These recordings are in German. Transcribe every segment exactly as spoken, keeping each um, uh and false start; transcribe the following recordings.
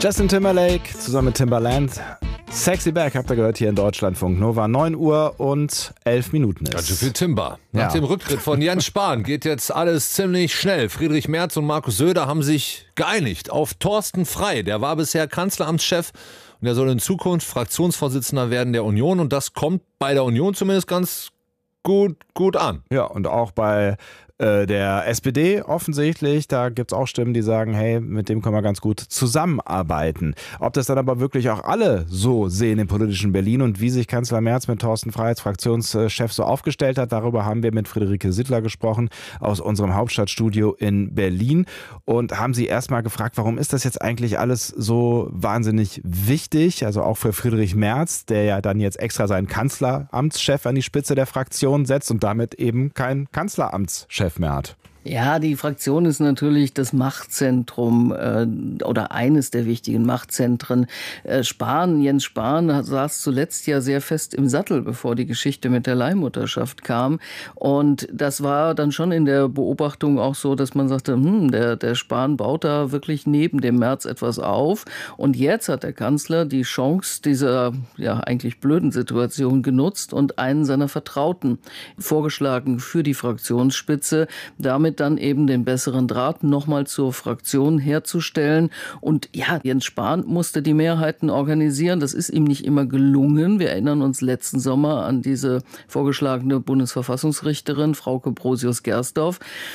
Justin Timberlake zusammen mit Timbaland. Sexy Back habt ihr gehört hier in Deutschlandfunk Nova. neun Uhr und elf Minuten ist. Ganz schön viel Timber. Nach Ja. dem Rücktritt von Jens Spahn geht jetzt alles ziemlich schnell. Friedrich Merz und Markus Söder haben sich geeinigt auf Thorsten Frey. Der war bisher Kanzleramtschef und der soll in Zukunft Fraktionsvorsitzender werden der Union. Und das kommt bei der Union zumindest ganz gut, gut an. Ja, und auch bei äh, der S P D offensichtlich, da gibt es auch Stimmen, die sagen, hey, mit dem können wir ganz gut zusammenarbeiten. Ob das dann aber wirklich auch alle so sehen im politischen Berlin und wie sich Kanzler Merz mit Thorsten Frey als Fraktionschef so aufgestellt hat, darüber haben wir mit Friederike Sittler gesprochen aus unserem Hauptstadtstudio in Berlin und haben sie erstmal gefragt, warum ist das jetzt eigentlich alles so wahnsinnig wichtig, also auch für Friedrich Merz, der ja dann jetzt extra seinen Kanzleramtschef an die Spitze der Fraktion setzt und damit eben kein Kanzleramtschef mehr hat. Ja, die Fraktion ist natürlich das Machtzentrum äh, oder eines der wichtigen Machtzentren. Äh, Spahn, Jens Spahn hat, saß zuletzt ja sehr fest im Sattel, bevor die Geschichte mit der Leihmutterschaft kam. Und das war dann schon in der Beobachtung auch so, dass man sagte, hm, der, der Spahn baut da wirklich neben dem Merz etwas auf. Und jetzt hat der Kanzler die Chance dieser ja eigentlich blöden Situation genutzt und einen seiner Vertrauten vorgeschlagen für die Fraktionsspitze. Damit dann eben den besseren Draht nochmal zur Fraktion herzustellen. Und ja, Jens Spahn musste die Mehrheiten organisieren. Das ist ihm nicht immer gelungen. Wir erinnern uns letzten Sommer an diese vorgeschlagene Bundesverfassungsrichterin, Frauke Brosius-Gersdorf.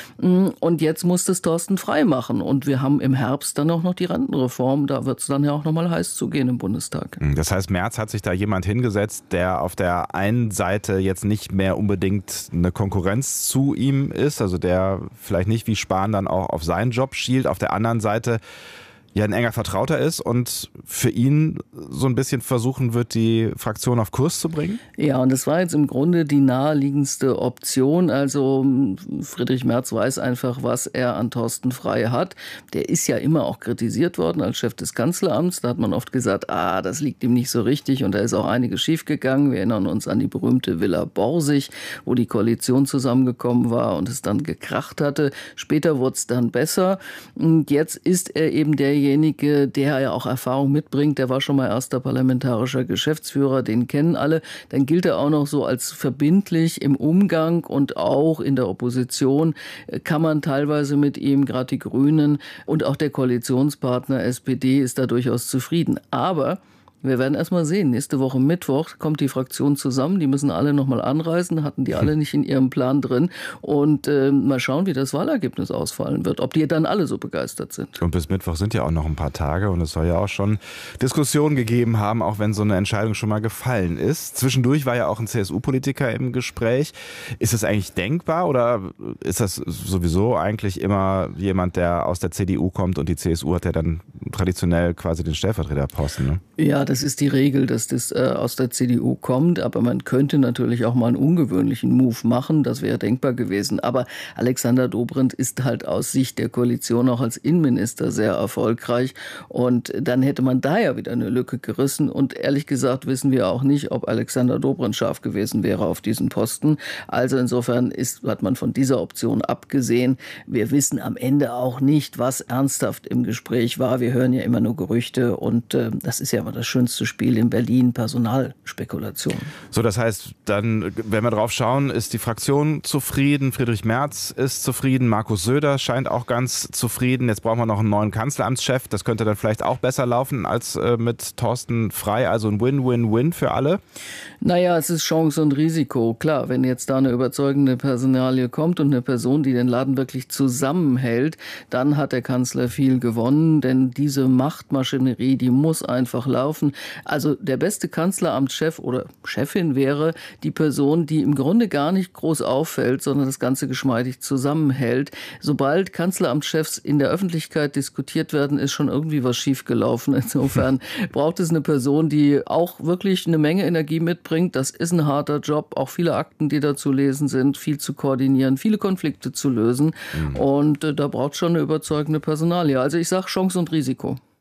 Und jetzt muss es Thorsten Frey machen. Und wir haben im Herbst dann auch noch die Rentenreform. Da wird es dann ja auch nochmal heiß zugehen im Bundestag. Das heißt, Merz hat sich da jemand hingesetzt, der auf der einen Seite jetzt nicht mehr unbedingt eine Konkurrenz zu ihm ist, also der vielleicht nicht wie Spahn dann auch auf seinen Job schielt, auf der anderen Seite ja ein enger Vertrauter ist und für ihn so ein bisschen versuchen wird, die Fraktion auf Kurs zu bringen? Ja, und das war jetzt im Grunde die naheliegendste Option. Also Friedrich Merz weiß einfach, was er an Thorsten Frey hat. Der ist ja immer auch kritisiert worden als Chef des Kanzleramts. Da hat man oft gesagt, ah, das liegt ihm nicht so richtig und da ist auch einiges schiefgegangen. Wir erinnern uns an die berühmte Villa Borsig, wo die Koalition zusammengekommen war und es dann gekracht hatte. Später wurde es dann besser. Und jetzt ist er eben derjenige, Derjenige, der ja auch Erfahrung mitbringt, der war schon mal erster parlamentarischer Geschäftsführer, den kennen alle. Dann gilt er auch noch so als verbindlich im Umgang und auch in der Opposition kann man teilweise mit ihm, gerade die Grünen und auch der Koalitionspartner S P D ist da durchaus zufrieden. Aber wir werden erst mal sehen. Nächste Woche Mittwoch kommt die Fraktion zusammen. Die müssen alle noch mal anreisen. Hatten die alle nicht in ihrem Plan drin. Und äh, mal schauen, wie das Wahlergebnis ausfallen wird. Ob die dann alle so begeistert sind. Und bis Mittwoch sind ja auch noch ein paar Tage. Und es soll ja auch schon Diskussionen gegeben haben, auch wenn so eine Entscheidung schon mal gefallen ist. Zwischendurch war ja auch ein C S U-Politiker im Gespräch. Ist das eigentlich denkbar oder ist das sowieso eigentlich immer jemand, der aus der C D U kommt und die C S U hat ja dann traditionell quasi den Stellvertreterposten, ne? Ja, das ist die Regel, dass das äh, aus der C D U kommt, aber man könnte natürlich auch mal einen ungewöhnlichen Move machen, das wäre denkbar gewesen. Aber Alexander Dobrindt ist halt aus Sicht der Koalition auch als Innenminister sehr erfolgreich und dann hätte man da ja wieder eine Lücke gerissen und ehrlich gesagt wissen wir auch nicht, ob Alexander Dobrindt scharf gewesen wäre auf diesen Posten. Also insofern ist, hat man von dieser Option abgesehen. Wir wissen am Ende auch nicht, was ernsthaft im Gespräch war. Wir hören ja immer nur Gerüchte und äh, das ist ja immer das schönste Spiel in Berlin, Personalspekulation. So, das heißt, dann, wenn wir drauf schauen, ist die Fraktion zufrieden, Friedrich Merz ist zufrieden, Markus Söder scheint auch ganz zufrieden. Jetzt brauchen wir noch einen neuen Kanzleramtschef. Das könnte dann vielleicht auch besser laufen als äh, mit Thorsten Frey, also ein Win-Win-Win für alle. Naja, es ist Chance und Risiko. Klar, wenn jetzt da eine überzeugende Personalie kommt und eine Person, die den Laden wirklich zusammenhält, dann hat der Kanzler viel gewonnen, denn diese Machtmaschinerie, die muss einfach laufen. Also der beste Kanzleramtschef oder Chefin wäre die Person, die im Grunde gar nicht groß auffällt, sondern das Ganze geschmeidig zusammenhält. Sobald Kanzleramtschefs in der Öffentlichkeit diskutiert werden, ist schon irgendwie was schiefgelaufen. Insofern braucht es eine Person, die auch wirklich eine Menge Energie mitbringt. Das ist ein harter Job, auch viele Akten, die da zu lesen sind, viel zu koordinieren, viele Konflikte zu lösen. Mhm. Und äh, da braucht es schon eine überzeugende Personalie. Also ich sage Chance und Risiko.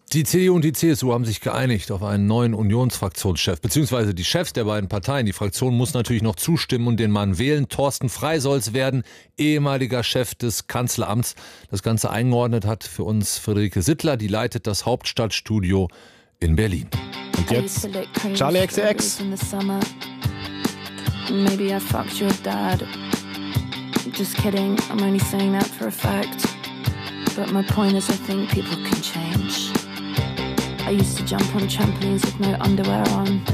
Die C D U und die C S U haben sich geeinigt auf einen neuen Unionsfraktionschef, beziehungsweise die Chefs der beiden Parteien. Die Fraktion muss natürlich noch zustimmen und den Mann wählen. Thorsten Frey soll es werden, ehemaliger Chef des Kanzleramts. Das Ganze eingeordnet hat für uns Friederike Sittler, die leitet das Hauptstadtstudio in Berlin. Und jetzt Charli X C X. Maybe I fucked your dad. Just kidding, I'm only saying that for a fact. But my point is I think people can change. I used to jump on trampolines with no underwear on.